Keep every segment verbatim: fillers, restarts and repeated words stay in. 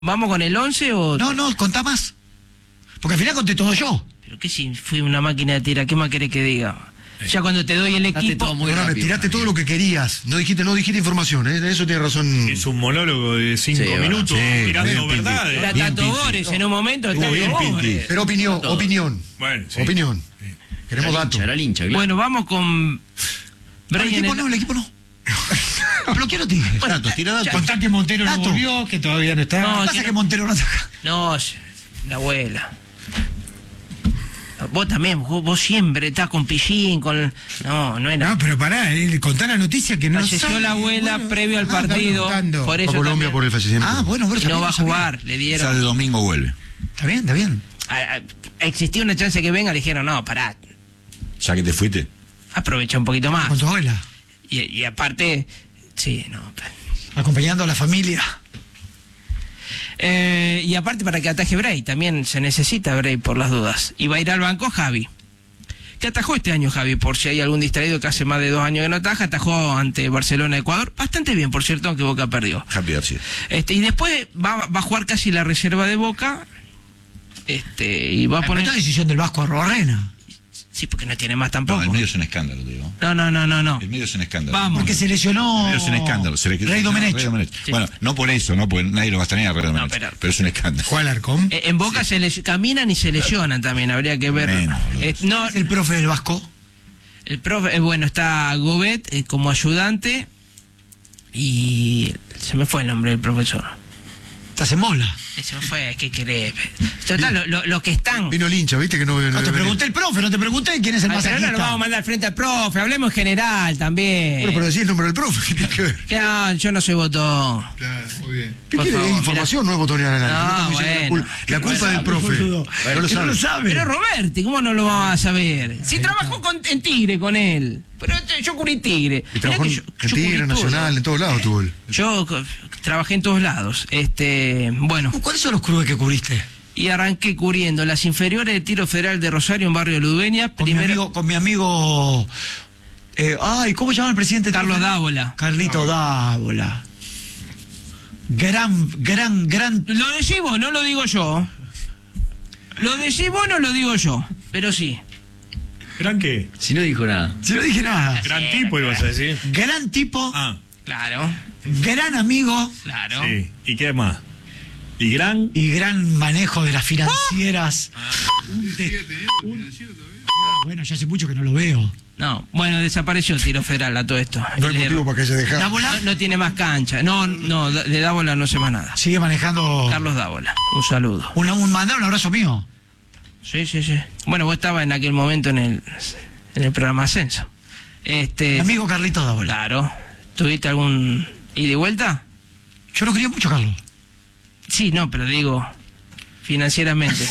¿Vamos con el once o...? No, no, contá más. Porque al final conté todo yo. Pero qué si fui una máquina de tirar, ¿qué más querés que diga? Sí. Ya cuando te doy el equipo... Todo muy rápido, tiraste todo lo que querías. No dijiste, no dijiste información, ¿eh? Eso tiene razón. Es un monólogo de cinco sí, minutos, sí, tirando bien, verdades. Era Tato Bores en un momento. Estuvo bien, Pinti. Pero opinión, opinión. Bueno, sí. Opinión. Sí. Queremos datos. Era el hincha, claro. Bueno, vamos con... No, el equipo no, el equipo no. Pero quiero ti. Bueno, datos, tira datos. Contá que Montero no Dato. volvió, que todavía no está. No, ¿Qué pasa quiero- que Montero no está acá? No, la abuela. Vos también, vos, vos siempre estás con Pillín, con... No, no era... No, pero pará, eh, contá la noticia que no Falleció sabe. la abuela Bueno, previo al ah, está partido. preguntando. Por A eso Colombia también- por el fallecimiento. Ah, bueno, bueno, Y no sabía, va a sabía. jugar, le Sale dieron... el domingo, vuelve. Está bien, está bien. A- a- Existía una chance que venga, le dijeron, no, pará, Ya que te fuiste. aprovecha un poquito más. Con tu abuela. Y, y aparte, sí, no... Acompañando a la familia. Eh, y aparte para que ataje Bray, también se necesita Bray por las dudas. Y va a ir al banco Javi. Que atajó este año Javi, por si hay algún distraído que hace más de dos años que no ataja, atajó ante Barcelona, Ecuador, bastante bien, por cierto, aunque Boca perdió. Happy García. Este, y después va, va a jugar casi la reserva de Boca, este, y va a poner... Esta decisión del Vasco Arrobarrena. Sí, porque no tiene más No, tampoco. el medio es un escándalo, te digo. No, no, no, no, no. El medio es un escándalo. Vamos. Porque se lesionó. El medio es un escándalo. Se le Rey Domenech. Rey Domenech. Sí. Bueno, no por eso, no, porque nadie lo va a extrañar a Rey Domenech. pero- pero... es un escándalo. Juan Alarcón. Eh, En Boca se les caminan y se lesionan también, habría que ver. Menos, boludo. Eh, no, Es el profe del Vasco. el profe, eh, bueno, está Gobet eh, como ayudante y se me fue el nombre del profesor. Estás en Mola. Eh, Se me fue, ¿qué querés? Total, lo- lo- los que están... Vino el hincha, ¿viste? Que no, No te pregunté el profe, no te pregunté quién es el Ay, pero ahora lo vamos a masajista. mandar frente al profe, hablemos en general también. Bueno, pero decís el nombre del profe, ¿qué tiene que ver? Que no, yo no soy botón. Claro, muy bien. ¿Qué Por quiere? favor, Información, no es botonear al aire. No, estamos diciendo bueno. la, cul- la culpa Bueno, del profe. boludo. No lo Que no lo sabe. sabe. Pero Roberti, ¿cómo no lo vamos a saber? Si trabajó con- en Tigre con él. Pero este- yo cubrí Tigre. Y Mirá trabajó que en yo- en yo Tigre, cubrí Nacional, todo. en todos lados tuvo él. Yo co- trabajé en todos lados. Este, bueno, ¿Cuáles son los clubes que cubriste? y arranqué cubriendo las inferiores de Tiro Federal de Rosario en Barrio Ludueña. Con mi Primero, amigo, con mi amigo. eh, ay, ¿cómo se llama el presidente? Carlos Dávola. Carlito Dávola. Gran, gran, gran. Lo decís vos, no lo digo yo. Lo decís vos, no lo digo yo. Pero sí. ¿Gran qué? Si no dijo nada. Si no dije nada. Gran tipo, ibas a decir. Gran tipo, Ah, Claro, gran amigo claro. sí. ¿Y qué más? ¿Y gran? y gran manejo de las financieras. Un te- un- Ah, bueno, ya hace mucho que no lo veo. No, bueno, desapareció Tiro Federal a todo esto. No hay Le- motivo para que haya dejado. Dávola no, no tiene más cancha. No, no, de Dávola no sé más nada. sigue manejando. Carlos Dávola, un saludo. Un, un mandar un abrazo mío. Sí, sí, sí. Bueno, vos estabas en aquel momento en el, en el programa Ascenso. Este, Mi amigo Carlito Dávola. claro. ¿Tuviste algún ida y vuelta? Yo lo quería mucho, Carlos. Sí, no, pero digo, financieramente.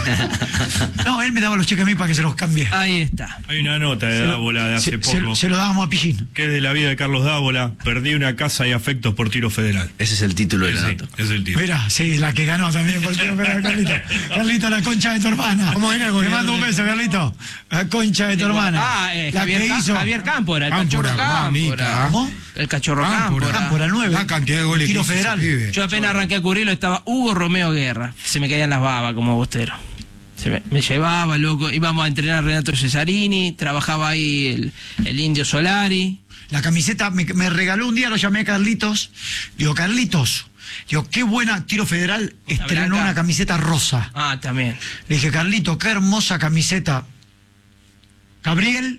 No, él me daba los cheques a mí para que se los cambie. Ahí está. Hay una nota de Dávola de hace Se, poco. se- se lo dábamos a Pillín. Que es de la vida de Carlos Dávola. Perdí una casa y afectos por Tiro Federal. Ese es el título de la Sí, nota. es el tipo. Mira, sí, la que ganó también por tiro penal, Carlito. Carlito, la concha de tu hermana. ¿Cómo era el Te goleador? mando un beso, Carlito. La concha de tu hermana. Ah, eh, la Javier, que Ca- hizo. Javier Cámpora, el Cámpora, cachorro mamita. Cámpora. ¿Cómo? El cachorro Cámpora. Cámpora. Cámpora, el nueve. La cantidad de goles Tiro que hizo federal. ese pibe. Yo apenas arranqué a cubrirlo, estaba Hugo Romeo Guerra. Se me caían las babas como bostero. Se me, me llevaba, loco. Íbamos a entrenar a Renato Cesarini, trabajaba ahí el, el Indio Solari. La camiseta me, me regaló un día, lo llamé a Carlitos. Digo, Carlitos, digo, qué buena Tiro Federal estrenó blanca. una camiseta rosa. Ah, también. Le dije, Carlito, qué hermosa camiseta. Gabriel,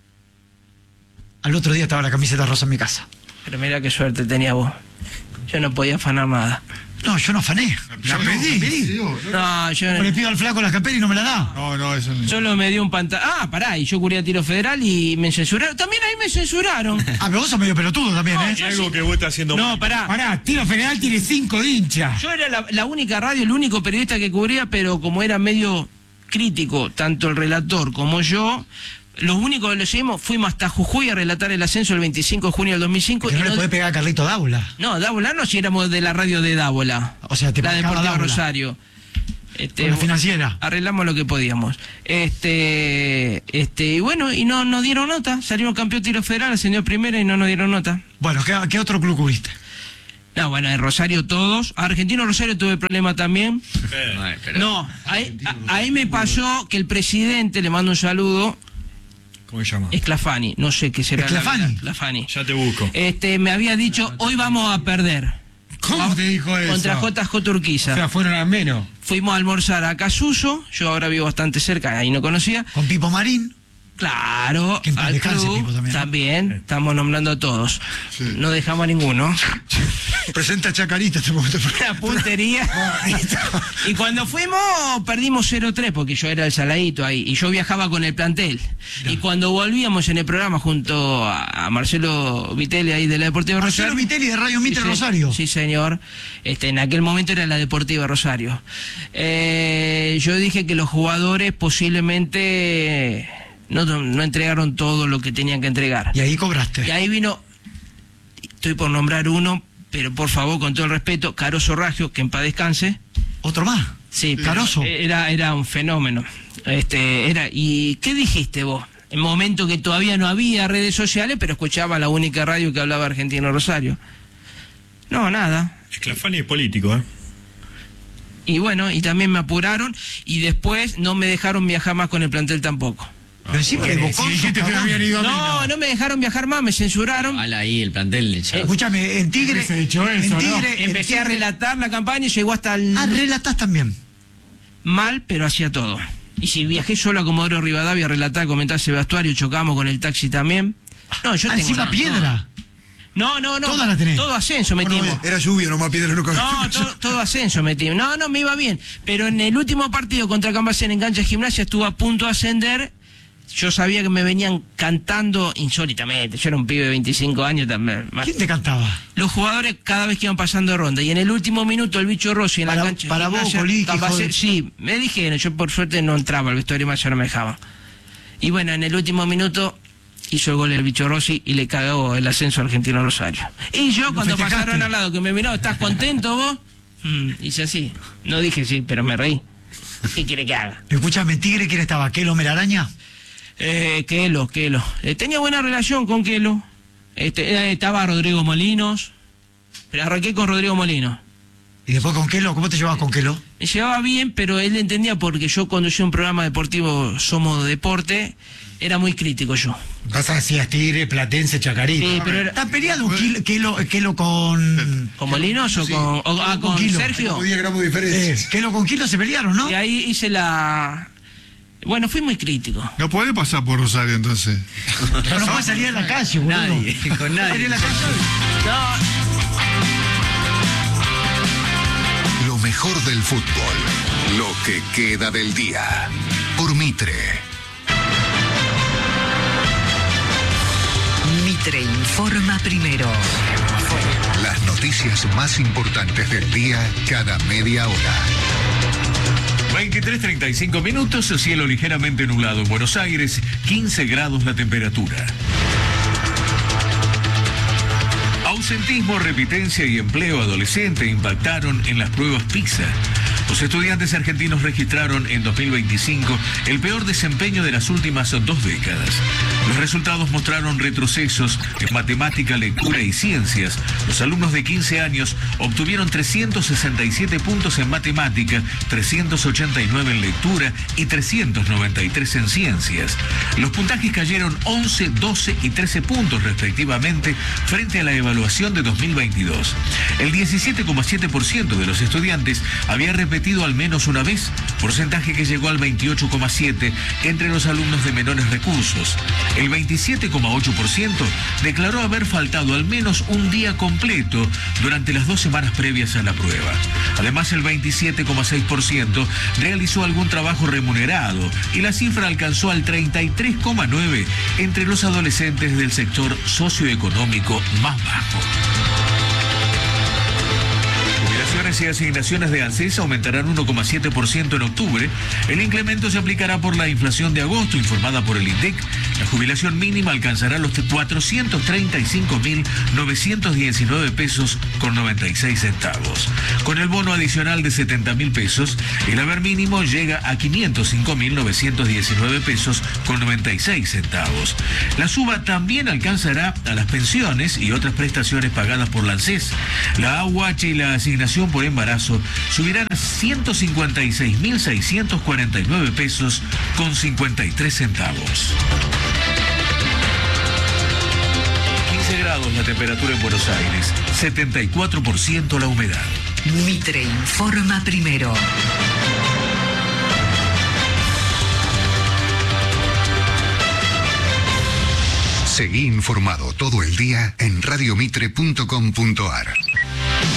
al otro día estaba la camiseta rosa en mi casa. Pero mira qué suerte tenía vos. Yo no podía afanar nada. No, yo no afané. La pedí. No, yo Le pido al flaco la capela y no me la da. No, no, eso no. solo me dio un pantalón. Ah, pará, y yo cubría Tiro Federal y me censuraron. También ahí me censuraron. Ah, pero vos sos medio pelotudo también, ¿eh? Hay algo que vos estás haciendo No, mal. pará. Pará, Tiro Federal tiene cinco hinchas. Yo era la, la única radio, el único periodista que cubría, pero como era medio crítico, tanto el relator como yo, los únicos que lo seguimos fuimos hasta Jujuy a relatar el ascenso el veinticinco de junio del dos mil cinco. Que no y le no- podés pegar a Carlito Dávola. No, Dávola no, si éramos de la radio de Dávola. O sea, te la marcaba Deportiva Dávola. Rosario. Este, Con la financiera. Arreglamos lo que podíamos. Este, este, y bueno, y no nos dieron nota. Salimos campeón Tiro Federal, ascendió primera y no nos dieron nota. Bueno, ¿qué, qué otro club cubriste? No, bueno, en Rosario todos. Argentino Rosario tuve problema también. Ay, pero- No, ahí, a- ahí me pasó que el presidente, le mando un saludo, ¿Cómo se llama? Esclafani, no sé qué será. la Esclafani. verdad, Esclafani. Ya te busco. Este, me había dicho, hoy vamos a perder. ¿Cómo te dijo eso? Contra J J Urquiza. O sea, fueron a menos. Fuimos a almorzar a Casuso, yo ahora vivo bastante cerca, ahí no conocía. Con Pipo Marín. Claro, Que en paz al descanse, club, Pipo, también, también, ¿no? estamos nombrando a todos. Sí. No dejamos a ninguno. Presenta Chacarita este momento. La puntería. Y cuando fuimos, perdimos cero tres, porque yo era el saladito ahí, y yo viajaba con el plantel. Y cuando volvíamos en el programa junto a, a Marcelo Vitelli ahí de la Deportiva Marcelo Rosario. Vitelli de Radio Mitre Sí, sí, Rosario. Sí, señor. Este, en aquel momento era la Deportiva Rosario. Eh, yo dije que los jugadores posiblemente no, no entregaron todo lo que tenían que entregar. Y ahí cobraste. Y ahí vino, estoy por nombrar uno, pero por favor, con todo el respeto, Caroso Raggio, que en paz descanse. Otro más. Sí, pero Caroso. Era, era un fenómeno. Este, era, ¿y qué dijiste vos? En momento que todavía no había redes sociales, pero escuchaba la única radio que hablaba Argentino Rosario. No, nada. Esclafani es político, ¿eh? Y bueno, y también me apuraron y después no me dejaron viajar más con el plantel tampoco. Pero encima de Bocón. Si dijiste que no habían ido a mí, No, no me dejaron viajar más, me censuraron. Mal ahí el plantel. ya. Escúchame, en Tigre. Se echó eso, en ¿no? Tigre. en Empecé a Tigre- relatar la campaña y llegó hasta el... Ah, relatás también. Mal, pero hacía todo. Y si viajé solo a Comodoro Rivadavia a relatar, comentar ese vestuario, chocamos con el taxi también. No, yo Ah, tengo encima la- piedra. No, no, no. Todas las tenés. Todo ascenso Bueno, metimos. era lluvia, nomás piedra nunca. No, todo, todo ascenso metimos. No, no, me iba bien. Pero en el último partido contra Cambacén en cancha de Gimnasia estuvo a punto de ascender. Yo sabía que me venían cantando insólitamente. Yo era un pibe de veinticinco años también. ¿Quién te cantaba? Los jugadores cada vez que iban pasando de ronda. Y en el último minuto el bicho Rossi en Para- la cancha de para vos, Gimnasia, Coliqui, Cambacén- joder. sí, me dijeron, yo por suerte no entraba, el vestuario más ya no me dejaba. Y bueno, en el último minuto hizo el gol el bicho Rossi y le cagó el ascenso a Argentino Rosario. Y yo cuando festejaste? pasaron al lado que me miró, ¿estás contento vos? Mm, hice así. No dije sí, pero me reí. ¿Qué quiere que haga? Escúchame, en Tigre, ¿quién estaba? ¿Kelo Melaraña? Eh, Kelo, Kelo. Eh, tenía buena relación con Kelo. Este, eh, estaba Rodrigo Molinos. Pero arranqué con Rodrigo Molinos. ¿Y después con Kelo? ¿Cómo te llevabas con Kelo? Me llevaba bien, pero él entendía porque yo conducía un programa deportivo Somos Deporte, era muy crítico yo. Pasa hacías Tigre, Platense, Chacarita. Sí, pero era... ¿Está peleado Kelo, Kelo, Kelo con... ¿Con Molinos o Sí. con, o- ah, Con con Kilo. Sergio? Como diez gramos de diferencia. Eh, Kelo con Kilo se pelearon, ¿no? Y ahí hice la... Bueno, fui muy crítico. No puede pasar por Rosario entonces. Pero no puede salir a la calle, boludo. Nadie, con nadie. Salir a la calle. No, Lo mejor del fútbol. Lo que queda del día. Por Mitre. Mitre informa primero. Las noticias más importantes del día cada media hora. veintitrés treinta y cinco minutos, cielo ligeramente nublado en Buenos Aires, quince grados la temperatura. Ausentismo, repitencia y empleo adolescente impactaron en las pruebas PISA. Los estudiantes argentinos registraron en dos mil veinticinco el peor desempeño de las últimas dos décadas. Los resultados mostraron retrocesos en matemática, lectura y ciencias. Los alumnos de quince años obtuvieron trescientos sesenta y siete puntos en matemática, trescientos ochenta y nueve en lectura y trescientos noventa y tres en ciencias. Los puntajes cayeron once, doce y trece puntos respectivamente frente a la evaluación de dos mil veintidós. El diecisiete coma siete por ciento de los estudiantes había repetido al menos una vez, porcentaje que llegó al veintiocho coma siete por ciento entre los alumnos de menores recursos. El veintisiete coma ocho por ciento declaró haber faltado al menos un día completo durante las dos semanas previas a la prueba. Además, el veintisiete coma seis por ciento realizó algún trabajo remunerado y la cifra alcanzó al treinta y tres coma nueve por ciento entre los adolescentes del sector socioeconómico más bajo. Hubiera Prestaciones y asignaciones de ANSES aumentarán uno coma siete por ciento en octubre. El incremento se aplicará por la inflación de agosto, informada por el INDEC. La jubilación mínima alcanzará los cuatrocientos treinta y cinco mil novecientos diecinueve pesos con noventa y seis centavos. Con el bono adicional de setenta mil pesos, el haber mínimo llega a quinientos cinco mil novecientos diecinueve pesos con noventa y seis centavos. La suba también alcanzará a las pensiones y otras prestaciones pagadas por la ANSES. La A U H y la asignación por embarazo subirán a ciento cincuenta y seis mil seiscientos cuarenta y nueve pesos con cincuenta y tres centavos. quince grados la temperatura en Buenos Aires, setenta y cuatro por ciento la humedad. Mitre informa primero. Seguí informado todo el día en radiomitre punto com punto ar.